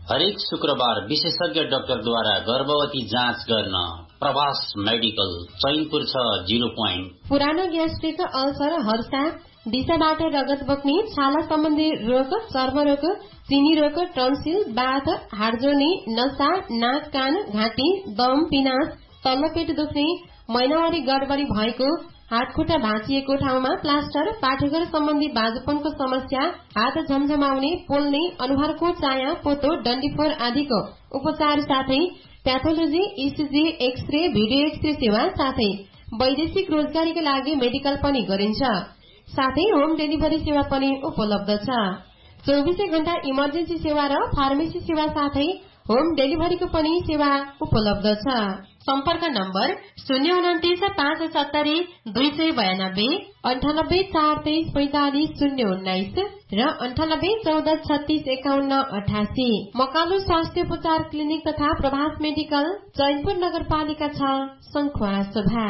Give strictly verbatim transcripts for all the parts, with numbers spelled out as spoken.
हरेक शुक्रबार विशेषज्ञ डाक्टरद्वारा गर्भवती जाँच गर्न प्रभास मेडिकल चैनपुर छ जीरो पोइन्ट। पुरानो ग्यास्ट्रिक, अल्सर, हर्षा, दिशाबाट रगत बग्ने, छाला सम्बन्धी रोग, चर्मरोग, चिनी रोग, टन्सिल, बाथ, हाडजोर्नी, नसा, नाक कान घाँटी, दम, पिनास, तल्लो पेट दुख्ने, महिनावारी गडबडी भएको, हात खुट्टा भाँचिएको ठाउँमा प्लास्टर, पाठेघर सम्बन्धी बाजुपनको समस्या, हात झमझमाउने, पोल्ने, अनुहारको चाया, पोतो, डन्डीफोर आदिको उपचार साथै pathology, ECG, x-ray, video x-ray सेवा साथै वैदेशिक रोजगारीका लागि मेडिकल पनि गरिन्छ। साथै होम डेलिभरी सेवा पनि उपलब्ध छ। चौबिसै घण्टा इमर्जेन्सी सेवा र फार्मेसी सेवा साथै होम डेलिभरीको पनि सेवा उपलब्ध छ। सम्पर्क नम्बर शून्य उन्तिस पाँच सत्तरी दुई सय बयानब्बे, अन्ठानब्बे चार तेइस पैंतालिस शून्य उन्नाइस र अन्ठानब्बे चौध छत्तीस एकाउन्न अठासी। मकालु स्वास्थ्य उपचार क्लिनिक तथा प्रभास मेडिकल चैनपुर नगरपालिका छ सङ्खुवासभा।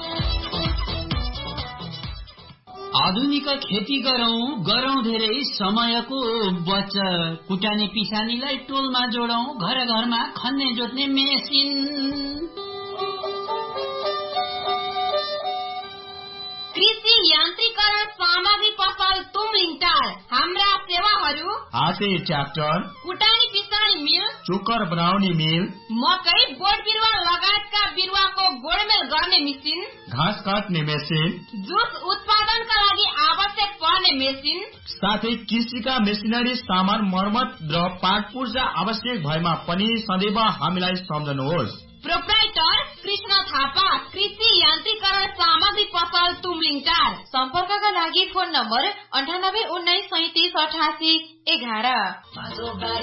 आधुनिक खेती गरौं गरौं धेरै समयको बचत। कुटानी पिसानीलाई टोलमा जोडौं, घर घरमा खन्ने जोत्ने मेसिन। कृषि यान्त्रिकरण सामग्री पसल तुमलिङटार। हाम्रा सेवाहरू: हाते ट्र्याक्टर, कुटानी पिसानी मिल, चोकर बनाउने मिल, मकै, बोट बिरुवा लगायतका बिरुवाको गोडमेल गर्ने मेसिन, घाँस काट्ने मेसिन, जुस उत्पादनका लागि आवश्यक पर्ने मेसिन, साथै कृषिका मेसिनरी सामान मर्मत र पार्ट पूर्जा आवश्यक भएमा पनि सदैव हामीलाई सम्झनुहोस्। प्रोप्राइटर कृष्ण थापा, कृषि यान्त्रिकरण सामग्री पसल तुमलिङटार। सम्पर्कका लागि फोन नम्बर अन्ठानब्बे उन्नाइस सैतिस अठासी एघार।